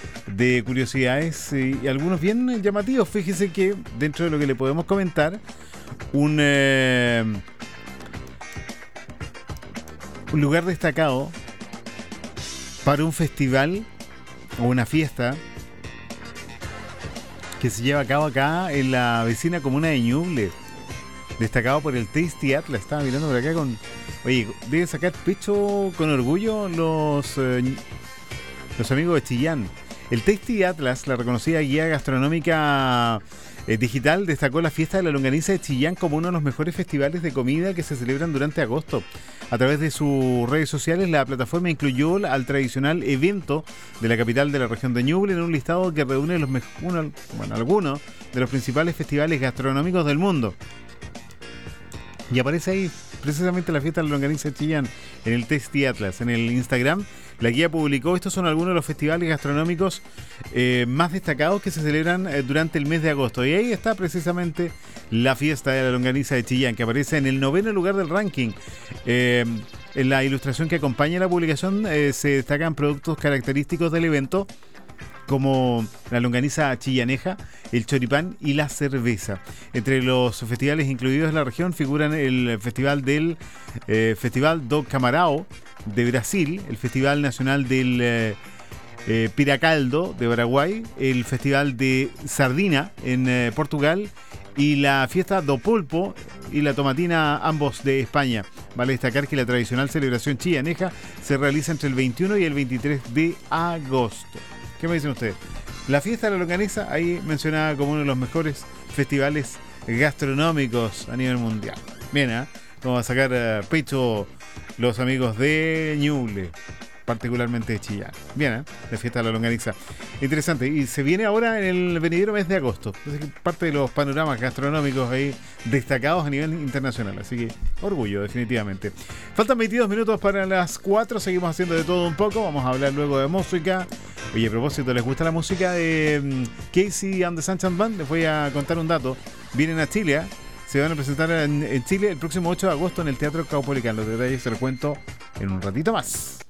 de curiosidades y algunos bien llamativos. Fíjese que dentro de lo que le podemos comentar, un lugar destacado para un festival o una fiesta que se lleva a cabo acá en la vecina comuna de Ñuble, destacado por el Tasty Atlas. Estaba mirando por acá con... Oye, deben sacar pecho con orgullo los amigos de Chillán. El Tasty Atlas, la reconocida guía gastronómica digital, destacó la fiesta de la longaniza de Chillán como uno de los mejores festivales de comida que se celebran durante agosto. A través de sus redes sociales, la plataforma incluyó al tradicional evento de la capital de la región de Ñuble en un listado que reúne algunos de los principales festivales gastronómicos del mundo. Y aparece ahí precisamente la fiesta de la longaniza de Chillán en el Tasty Atlas. En el Instagram, la guía publicó: estos son algunos de los festivales gastronómicos más destacados que se celebran durante el mes de agosto. Y ahí está precisamente la fiesta de la longaniza de Chillán, que aparece en el 9º lugar del ranking. En la ilustración que acompaña la publicación se destacan productos característicos del evento, como la longaniza chillaneja, el choripán y la cerveza. Entre los festivales incluidos en la región figuran el festival del Festival do Camarão de Brasil, el Festival Nacional del Piracaldo de Paraguay, el Festival de Sardina en Portugal y la Fiesta do Pulpo y la Tomatina, ambos de España. Vale destacar que la tradicional celebración chillaneja se realiza entre el 21 y el 23 de agosto. ¿Qué me dicen ustedes? La fiesta de la longaniza, ahí mencionada como uno de los mejores festivales gastronómicos a nivel mundial. Bien, vamos a sacar pecho los amigos de Ñuble, particularmente de Chillán. Bien, la fiesta de la longaniza. Interesante. Y se viene ahora en el venidero mes de agosto. Es parte de los panoramas gastronómicos ahí destacados a nivel internacional. Así que orgullo, definitivamente. Faltan 22 minutos para las 4. Seguimos haciendo de todo un poco. Vamos a hablar luego de música. Oye, a propósito, ¿les gusta la música de Casey and the Sunshine Band? Les voy a contar un dato. Vienen a Chile, se van a presentar en Chile el próximo 8 de agosto en el Teatro Caupolicán. Los detalles se los cuento en un ratito más.